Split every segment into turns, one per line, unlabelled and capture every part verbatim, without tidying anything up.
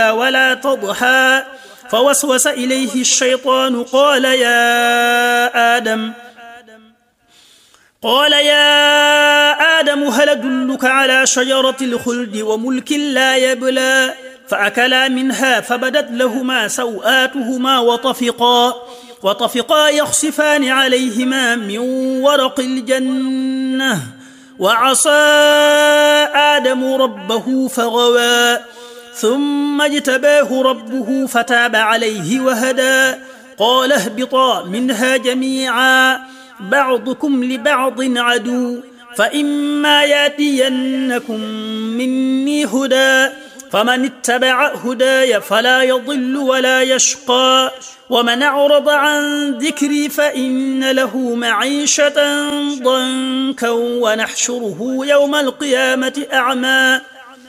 ولا تضحى فوسوس إليه الشيطان قال يا آدم قال يا آدم هل أدلك على شجرة الخلد وملك لا يبلى فأكلا منها فبدت لهما سوآتهما وطفقا وطفقا يخصفان عليهما من ورق الجنة وعصى آدم ربه فغوى ثم اجتباه ربه فتاب عليه وهدى قال اهبطا منها جميعا بعضكم لبعض عدو فإما يأتينكم مني هدى فمن اتبع هداي فلا يضل ولا يشقى ومن أعرض عن ذكري فإن له معيشة ضنكا ونحشره يوم القيامة أعمى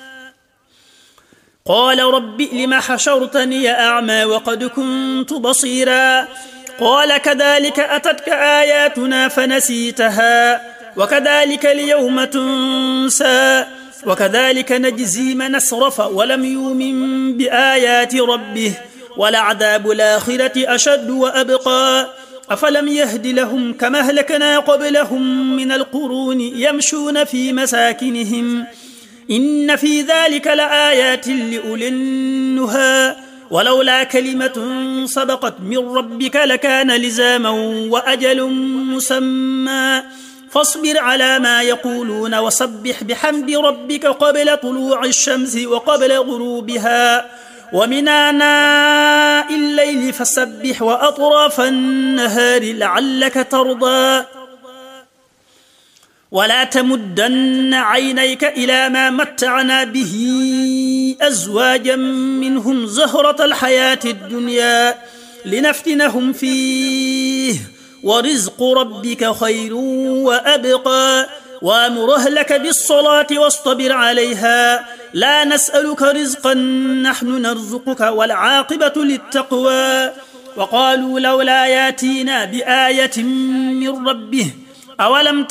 قال رب لم حشرتني أعمى وقد كنت بصيرا قال كذلك أتتك آياتنا فنسيتها وكذلك اليوم تنسى وكذلك نجزي من أسرف ولم يؤمن بآيات ربه ولعذاب الآخرة أشد وأبقى أفلم يهد لهم كما أهلكنا قبلهم من القرون يمشون في مساكنهم إن في ذلك لآيات لأولي النهى ولولا كلمة سبقت من ربك لكان لزاما وأجل مسمى فاصبر على ما يقولون وسبح بحمد ربك قبل طلوع الشمس وقبل غروبها ومن آناء الليل فسبح وأطراف النهار لعلك ترضى ولا تمدن عينيك إلى ما متعنا به أزواجا منهم زهرة الحياة الدنيا لنفتنهم فيه ورزق ربك خير وأبقى وأمر أهلك بالصلاة واصطبر عليها لا نسألك رزقا نحن نرزقك والعاقبة للتقوى وقالوا لولا ياتينا بآية من ربه أولم